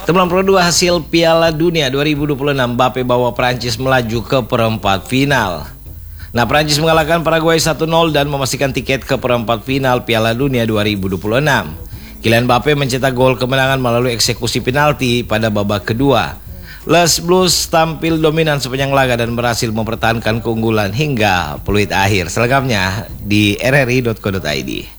Teman Pro 2 hasil Piala Dunia 2026, Mbappe bawa Prancis melaju ke perempat final. Nah, Prancis mengalahkan Paraguay 1-0 dan memastikan tiket ke perempat final Piala Dunia 2026. Kylian Mbappe mencetak gol kemenangan melalui eksekusi penalti pada babak kedua. Les Blues tampil dominan sepanjang laga dan berhasil mempertahankan keunggulan hingga peluit akhir. Selengkapnya di rri.co.id.